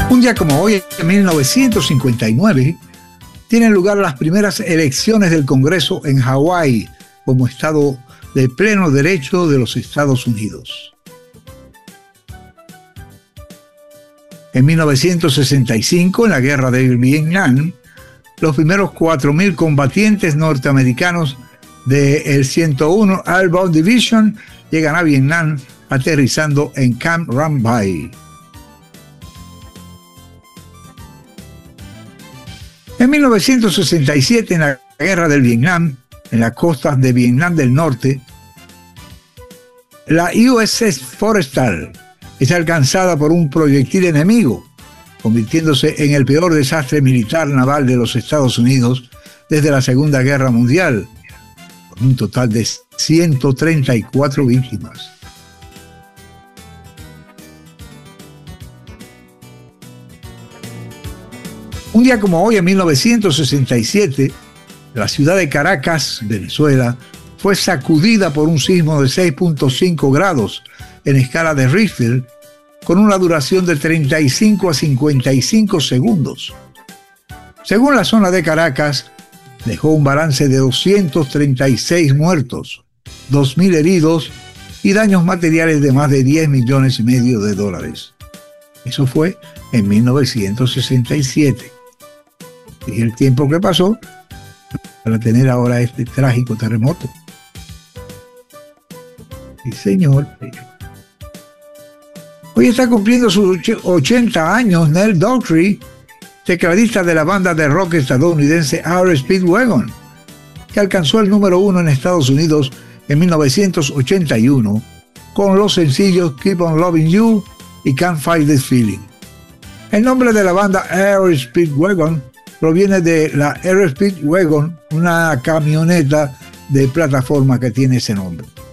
Un día como hoy, en 1959, tienen lugar las primeras elecciones del Congreso en Hawái como estado de pleno derecho de los Estados Unidos. En 1965, en la Guerra del Vietnam, los primeros 4.000 combatientes norteamericanos del 101 Airborne Division llegan a Vietnam, aterrizando en Cam Ranh Bay. En 1967, en la Guerra del Vietnam, en las costas de Vietnam del Norte, la USS Forrestal es alcanzada por un proyectil enemigo, convirtiéndose en el peor desastre militar naval de los Estados Unidos desde la Segunda Guerra Mundial, con un total de 134 víctimas. Un día como hoy, en 1967, la ciudad de Caracas, Venezuela, fue sacudida por un sismo de 6.5 grados en escala de Richter, con una duración de 35 a 55 segundos. Según la zona de Caracas, dejó un balance de 236 muertos, 2.000 heridos y daños materiales de más de $10,5 millones de dólares. Eso fue en 1967. Y el tiempo que pasó para tener ahora este trágico terremoto. Sí, señor. Hoy está cumpliendo sus 80 años Nell Daughtry, tecladista de la banda de rock estadounidense Air Speedwagon, que alcanzó el número 1 en Estados Unidos en 1981 con los sencillos Keep on Loving You y Can't Fight This Feeling. El nombre de la banda Air Speedwagon proviene de la Air Speedwagon, una camioneta de plataforma que tiene ese nombre.